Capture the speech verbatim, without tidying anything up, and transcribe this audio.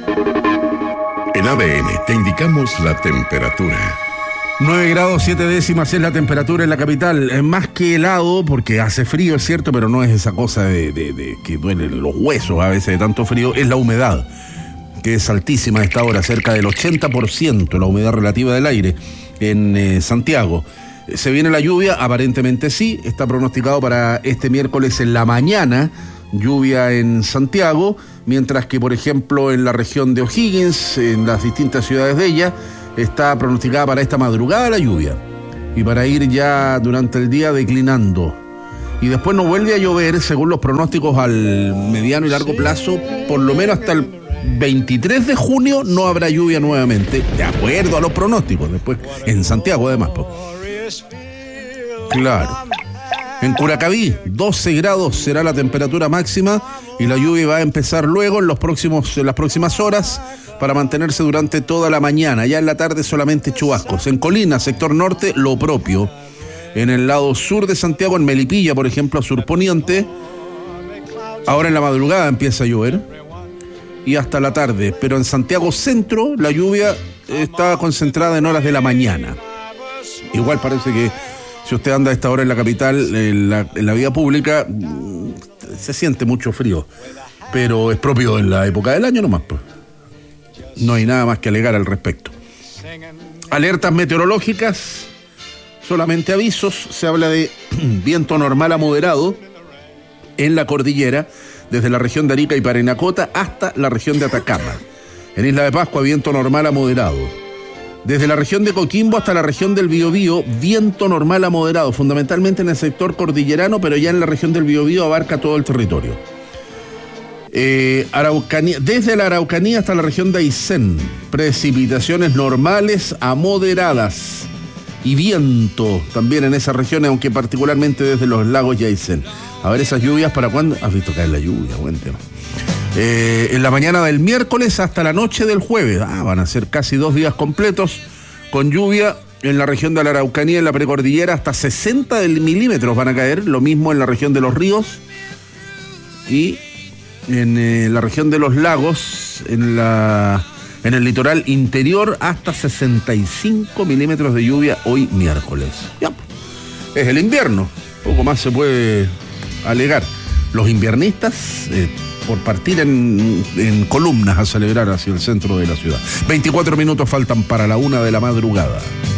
En A D N te indicamos la temperatura. nueve grados siete décimas es la temperatura en la capital. Es más que helado, porque hace frío, es cierto, pero no es esa cosa de, de, de que duelen los huesos a veces de tanto frío. Es la humedad, que es altísima a esta hora, cerca del ochenta por ciento la humedad relativa del aire en eh, Santiago. ¿Se viene la lluvia? Aparentemente sí. Está pronosticado para este miércoles en la mañana lluvia en Santiago, mientras que, por ejemplo, en la región de O'Higgins, en las distintas ciudades de ella, está pronosticada para esta madrugada la lluvia y para ir ya durante el día declinando. Y después no vuelve a llover, según los pronósticos, al mediano y largo plazo. Por lo menos hasta el veintitrés de junio no habrá lluvia nuevamente, de acuerdo a los pronósticos. Después en Santiago, además, pues. Claro. En Curacaví, doce grados será la temperatura máxima y la lluvia va a empezar luego en, los próximos, en las próximas horas para mantenerse durante toda la mañana. Ya en la tarde solamente chubascos. En Colina, sector norte, lo propio. En el lado sur de Santiago, en Melipilla, por ejemplo, sur poniente, ahora en la madrugada empieza a llover y hasta la tarde. Pero en Santiago centro, la lluvia está concentrada en horas de la mañana. Igual parece que si usted anda a esta hora en la capital, en la, en la vía pública, se siente mucho frío, pero es propio en la época del año nomás, pues. No hay nada más que alegar al respecto. Alertas meteorológicas, solamente avisos. Se habla de viento normal a moderado en la cordillera, desde la región de Arica y Parinacota hasta la región de Atacama. En Isla de Pascua, viento normal a moderado. Desde la región de Coquimbo hasta la región del Biobío, viento normal a moderado, fundamentalmente en el sector cordillerano, pero ya en la región del Biobío abarca todo el territorio. Eh, Araucanía, desde la Araucanía hasta la región de Aysén, precipitaciones normales a moderadas y viento también en esa región, aunque particularmente desde los lagos y Aysén. A ver, esas lluvias, ¿para cuándo? Has visto caer la lluvia, buen tema. Eh, en la mañana del miércoles hasta la noche del jueves. Ah, van a ser casi dos días completos con lluvia en la región de la Araucanía, en la precordillera, hasta sesenta milímetros van a caer, lo mismo en la región de los ríos y en eh, la región de los lagos, en la en el litoral interior, hasta sesenta y cinco milímetros de lluvia hoy miércoles. Ya, es el invierno, poco más se puede alegar. Los inviernistas eh, por partir en, en columnas a celebrar hacia el centro de la ciudad. veinticuatro minutos faltan para la una de la madrugada.